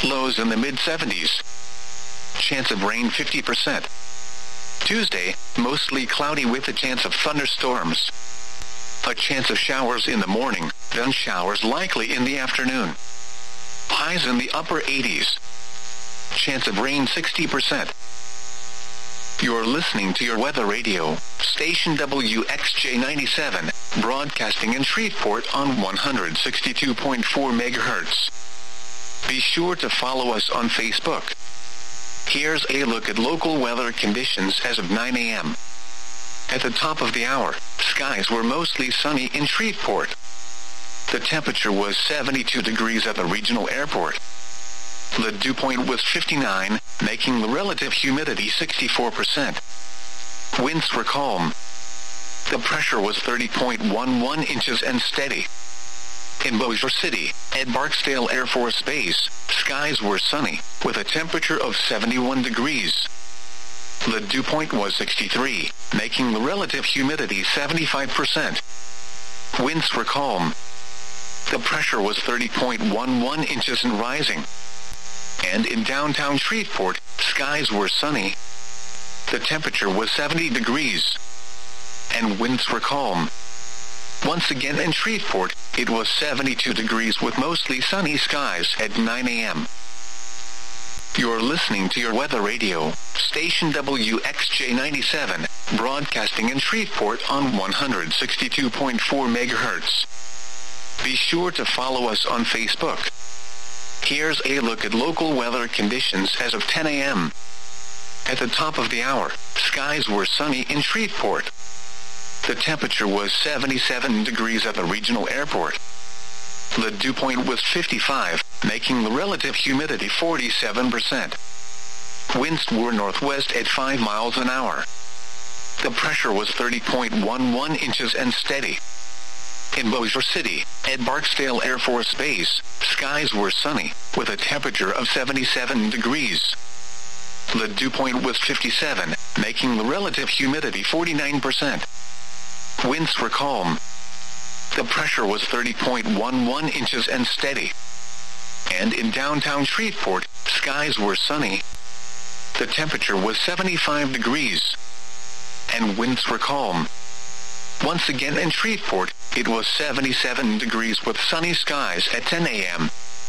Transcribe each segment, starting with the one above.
Lows in the mid-70s. Chance of rain 50%. Tuesday, mostly cloudy with a chance of thunderstorms. A chance of showers in the morning, then showers likely in the afternoon. Highs in the upper 80s. Chance of rain 60%. You're listening to your weather radio, station WXJ97, broadcasting in Shreveport on 162.4 megahertz. Be sure to follow us on Facebook. Here's a look at local weather conditions as of 9 a.m. At the top of the hour, skies were mostly sunny in Shreveport. The temperature was 72 degrees at the regional airport. The dew point was 59, making the relative humidity 64%. Winds were calm. The pressure was 30.11 inches and steady. In Bossier City, at Barksdale Air Force Base, skies were sunny, with a temperature of 71 degrees. The dew point was 63, making the relative humidity 75%. Winds were calm. The pressure was 30.11 inches and rising. And in downtown Shreveport, skies were sunny. The temperature was 70 degrees. And winds were calm. Once again in Shreveport, it was 72 degrees with mostly sunny skies at 9 a.m. You're listening to your weather radio, station WXJ97, broadcasting in Shreveport on 162.4 megahertz. Be sure to follow us on Facebook. Here's a look at local weather conditions as of 10 a.m. At the top of the hour, skies were sunny in Shreveport. The temperature was 77 degrees at the regional airport. The dew point was 55, making the relative humidity 47%. Winds were northwest at 5 miles an hour. The pressure was 30.11 inches and steady. In Bossier City, at Barksdale Air Force Base, skies were sunny, with a temperature of 77 degrees. The dew point was 57, making the relative humidity 49%. Winds were calm. The pressure was 30.11 inches and steady. And in downtown Shreveport, skies were sunny. The temperature was 75 degrees. And winds were calm. Once again in Shreveport, it was 77 degrees with sunny skies at 10 a.m.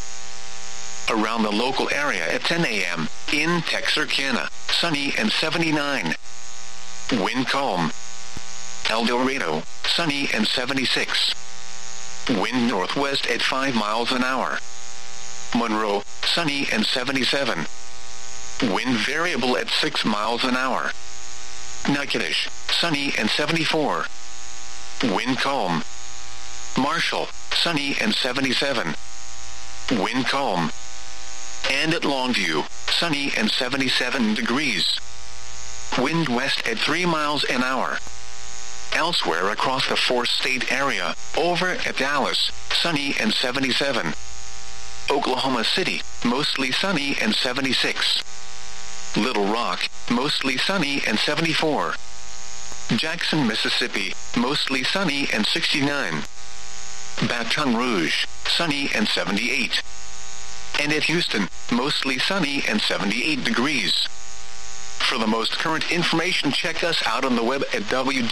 Around the local area at 10 a.m., in Texarkana, sunny and 79. Wind calm. El Dorado, sunny and 76. Wind northwest at 5 miles an hour. Monroe, sunny and 77. Wind variable at 6 miles an hour. Natchitoches, sunny and 74. Wind calm. Marshall, sunny and 77. Wind calm. And at Longview, sunny and 77 degrees. Wind west at 3 miles an hour. Elsewhere across the four-state area, over at Dallas, sunny and 77. Oklahoma City, mostly sunny and 76. Little Rock, mostly sunny and 74. Jackson, Mississippi, mostly sunny and 69. Baton Rouge, sunny and 78. And at Houston, mostly sunny and 78 degrees. For the most current information, check us out on the web at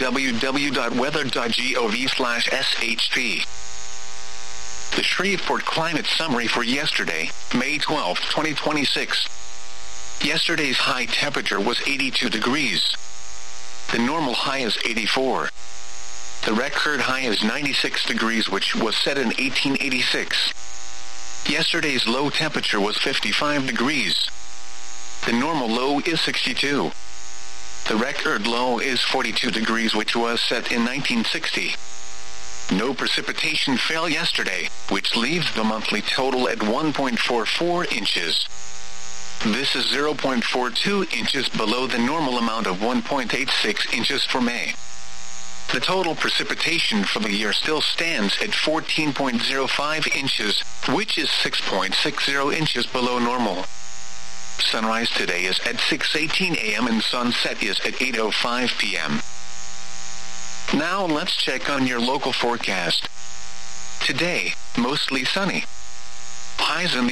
www.weather.gov/sht. The Shreveport Climate Summary for yesterday, May 12, 2026. Yesterday's high temperature was 82 degrees. The normal high is 84. The record high is 96 degrees, which was set in 1886. Yesterday's low temperature was 55 degrees. The normal low is 62. The record low is 42 degrees, which was set in 1960. No precipitation fell yesterday, which leaves the monthly total at 1.44 inches. This is 0.42 inches below the normal amount of 1.86 inches for May. The total precipitation for the year still stands at 14.05 inches, which is 6.60 inches below normal. Sunrise today is at 6:18 a.m. and sunset is at 8:05 p.m. Now let's check on your local forecast. Today, mostly sunny. Highs in the